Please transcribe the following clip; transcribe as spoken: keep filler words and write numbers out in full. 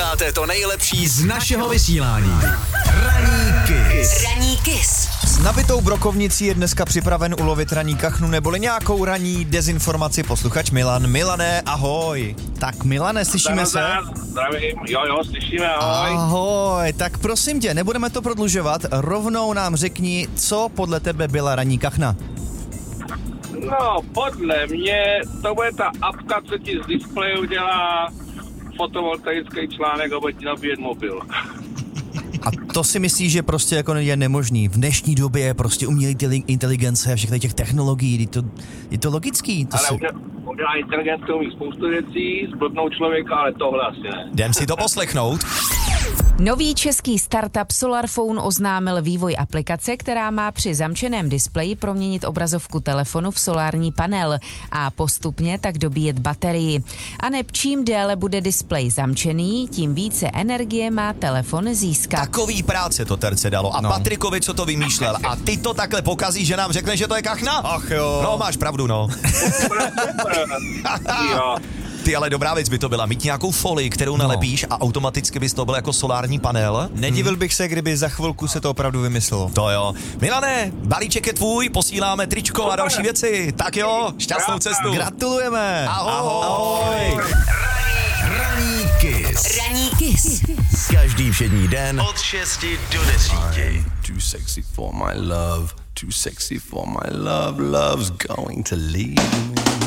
Posloucháte to nejlepší z našeho vysílání. Ranní Kiss. Ranní Kiss. S nabitou brokovnicí je dneska připraven ulovit ranní kachnu neboli nějakou ranní dezinformaci posluchač Milan. Milané, ahoj. Tak Milane, slyšíme se? Zdravím, jo, jo, slyšíme, ahoj. Ahoj, tak prosím tě, nebudeme to prodlužovat, rovnou nám řekni, co podle tebe byla ranní kachna. No, podle mě to bude ta apka, co ti z displeje udělá fotovoltaický článek a bude ti nabíjet mobil. A to si myslíš, že prostě jako je nemožný. V dnešní době je prostě umělá inteligence a všechny těch technologií, je to, je to logický. To ale si... udělá inteligence umí spoustu věcí, zblbnou člověka, ale tohle asi ne. Jdem si to poslechnout. Nový český startup SolarPhone oznámil vývoj aplikace, která má při zamčeném displeji proměnit obrazovku telefonu v solární panel a postupně tak dobíjet baterii. A neb čím déle bude displej zamčený, tím více energie má telefon získat. Takový práce to terce dalo. A no. Patrikovi, co to vymýšlel. A ty to takhle pokazí, že nám řekne, že to je kachna? Ach jo. No, máš pravdu, no. Jo. Ty, ale dobrá věc by to byla, mít nějakou folii, kterou nalepíš a automaticky bys to byl jako solární panel. Nedivil bych se, kdyby za chvilku se to opravdu vymyslelo. To jo. Milane, balíček je tvůj, posíláme tričko a další věci. Tak jo, šťastnou cestu. Gratulujeme. Ahoj. Ahoj. Ranní Kiss. Ranní Kiss. Každý všední den od šesti do desíti. Too sexy for my love, too sexy for my love, love's going to leave me.